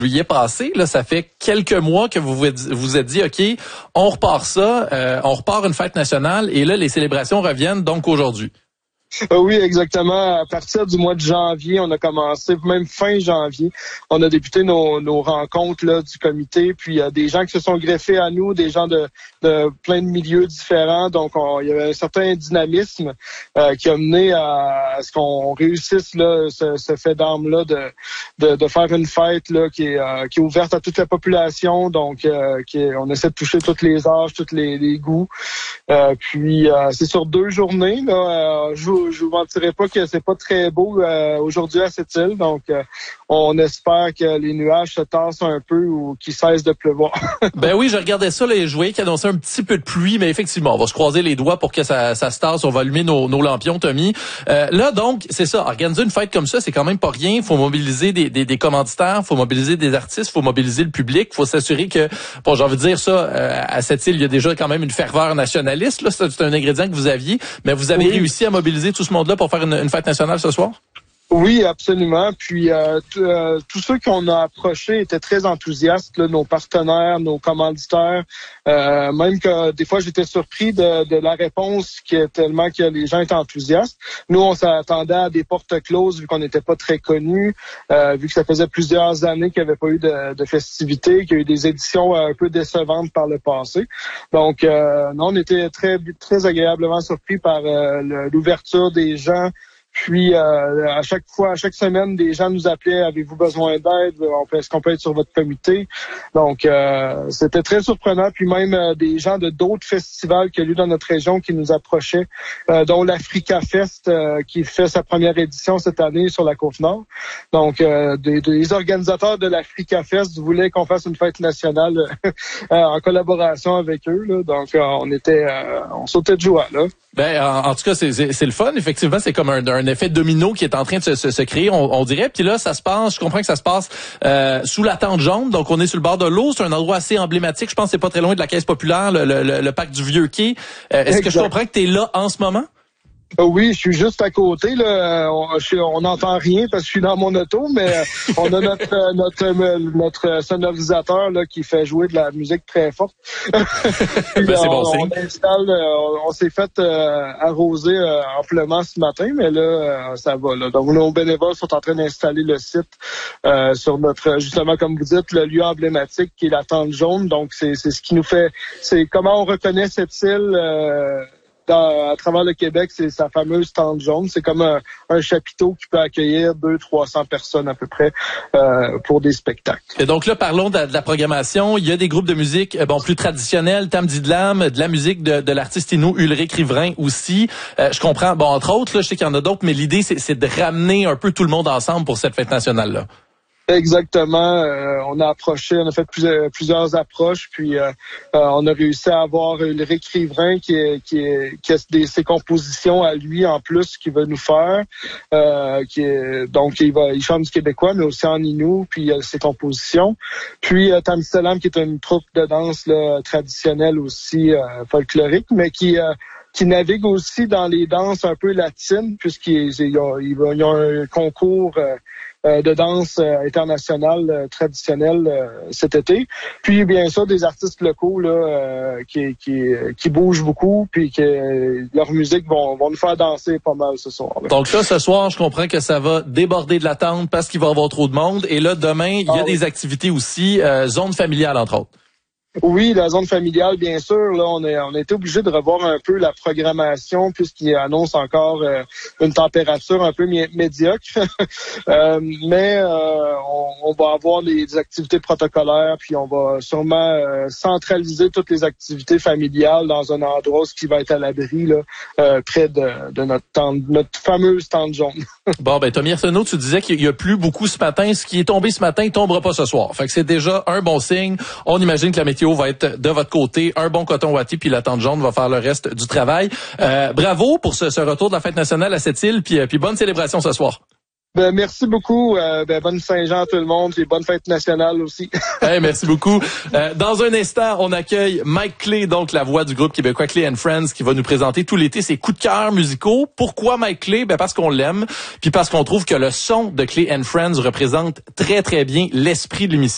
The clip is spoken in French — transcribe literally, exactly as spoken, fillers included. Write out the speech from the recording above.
juillet passé, là, ça fait quelques mois que vous vous vous êtes dit, OK, on repart ça, euh, on repart une fête nationale, et là, les célébrations reviennent donc aujourd'hui. Oui, exactement. À partir du mois de janvier, on a commencé, même fin janvier, on a débuté nos, nos rencontres là, du comité. Puis il y a des gens qui se sont greffés à nous, des gens de, de plein de milieux différents. Donc, on, il y avait un certain dynamisme euh, qui a mené à, à ce qu'on réussisse là, ce, ce fait d'armes-là de, de, de faire une fête là, qui, est, euh, qui est ouverte à toute la population. Donc, euh, qui est, on essaie de toucher tous les âges, tous les, les goûts. Euh, puis, euh, c'est sur deux journées. Là, euh, je, Je vous mentirai pas que c'est pas très beau euh, aujourd'hui à cette île, donc euh, on espère que les nuages se tassent un peu ou qu'ils cessent de pleuvoir. Ben oui, je regardais ça, là, et je voyais qu'il annonçait un petit peu de pluie, mais effectivement, on va se croiser les doigts pour que ça, ça se tasse. On va allumer nos, nos lampions, Tommy. Euh, là, donc, c'est ça. Organiser une fête comme ça, c'est quand même pas rien. Il faut mobiliser des, des, des commanditaires, il faut mobiliser des artistes, il faut mobiliser le public, il faut s'assurer que, bon, j'ai envie de dire ça, euh, à cette île, il y a déjà quand même une ferveur nationaliste. Là, c'est un ingrédient que vous aviez, mais vous avez oui. réussi à mobiliser tout ce monde-là pour faire une, une fête nationale ce soir? Oui, absolument. Puis euh, t- euh, tous ceux qu'on a approchés étaient très enthousiastes, là, nos partenaires, nos commanditaires. Euh, même que des fois, j'étais surpris de, de la réponse qui est tellement que les gens étaient enthousiastes. Nous, on s'attendait à des portes closes vu qu'on n'était pas très connus, euh, vu que ça faisait plusieurs années qu'il n'y avait pas eu de, de festivités, qu'il y a eu des éditions un peu décevantes par le passé. Donc, euh, non, on était très très agréablement surpris par euh, le, l'ouverture des gens. Puis euh, à chaque fois, à chaque semaine, des gens nous appelaient, avez-vous besoin d'aide? Est-ce qu'on peut être sur votre comité? Donc euh, c'était très surprenant. Puis même euh, des gens de d'autres festivals qu'il y a eu dans notre région qui nous approchaient, euh, dont l'Africa Fest euh, qui fait sa première édition cette année sur la Côte-Nord. Donc euh, des, des organisateurs de l'Africa Fest voulaient qu'on fasse une fête nationale euh, en collaboration avec eux. Là. Donc euh, on était, euh, on sautait de joie là. Ben, en, en tout cas, c'est, c'est, c'est le fun. Effectivement, c'est comme un, un effet domino qui est en train de se, se, se créer, on, on dirait. Puis là, ça se passe, je comprends que ça se passe euh, sous la tente jaune. Donc, on est sur le bord de l'eau. C'est un endroit assez emblématique. Je pense que c'est pas très loin de la Caisse populaire, le, le, le parc du Vieux-Quai. Euh, est-ce exact. que je comprends que tu es là en ce moment? Oui, je suis juste à côté. Là. On n'entend rien parce que je suis dans mon auto, mais on a notre notre notre sonorisateur là qui fait jouer de la musique très forte. Ben, c'est bon on, signe. On installe, on, on s'est fait euh, arroser euh, amplement ce matin, mais là euh, ça va. Là. Donc nos bénévoles sont en train d'installer le site euh, sur notre, justement comme vous dites, le lieu emblématique qui est la tente jaune. Donc c'est c'est ce qui nous fait, c'est comment on reconnaît cette île. Euh, Dans, à travers le Québec, c'est sa fameuse tente jaune. C'est comme un, un chapiteau qui peut accueillir deux cents à trois cents personnes à peu près euh, pour des spectacles. Et donc là, parlons de la, de la programmation. Il y a des groupes de musique bon plus traditionnels, Tam Didlam, de la musique de, de l'artiste Inou Ulrich Riverain aussi. Euh, je comprends. Bon, entre autres, là, je sais qu'il y en a d'autres, mais l'idée, c'est, c'est de ramener un peu tout le monde ensemble pour cette fête nationale-là. Exactement. Euh, on a approché, on a fait plusieurs, plusieurs approches, puis euh, euh, on a réussi à avoir Ulrich Riverain qui est, qui est, qui a des, ses compositions à lui en plus qu'il va nous faire. Euh, qui est, donc il va, il chante du québécois, mais aussi en inou, puis il a ses compositions. Puis euh, Tam Didlam qui est une troupe de danse là, traditionnelle aussi euh, folklorique, mais qui euh, qui navigue aussi dans les danses un peu latines, puisqu'il y a, il y a, il y a un concours euh, Euh, de danse euh, internationale euh, traditionnelle euh, cet été. Puis bien sûr des artistes locaux là euh, qui qui qui bougent beaucoup puis que euh, leur musique vont vont nous faire danser pas mal ce soir. Là. Donc là ce soir, je comprends que ça va déborder de la tente parce qu'il va y avoir trop de monde et là demain, il y a ah, des oui. activités aussi euh, zone familiale entre autres. Oui, la zone familiale, bien sûr. Là, on est, on a été obligé de revoir un peu la programmation puisqu'il annonce encore euh, une température un peu mi- médiocre. euh, mais euh, on, on va avoir des, des activités protocolaires, puis on va sûrement euh, centraliser toutes les activités familiales dans un endroit qui va être à l'abri là, euh, près de, de notre tente, notre fameuse tente jaune. Bon, ben Tommy Arsenault, tu disais qu'il y a plu beaucoup ce matin. Ce qui est tombé ce matin, il tombera pas ce soir. Fait que c'est déjà un bon signe. On imagine que la météo va être de votre côté, un bon coton ouaté, puis la tente jaune va faire le reste du travail. Euh, bravo pour ce, ce retour de la fête nationale à cette île, puis, puis bonne célébration ce soir. Ben, merci beaucoup. Euh, ben, bonne Saint-Jean à tout le monde et bonne fête nationale aussi. Hey, merci beaucoup. Euh, dans un instant, on accueille Mike Clay, donc la voix du groupe québécois Clay and Friends, qui va nous présenter tout l'été ses coups de cœur musicaux. Pourquoi Mike Clay? Ben, parce qu'on l'aime, puis parce qu'on trouve que le son de Clay and Friends représente très, très bien l'esprit de l'émission.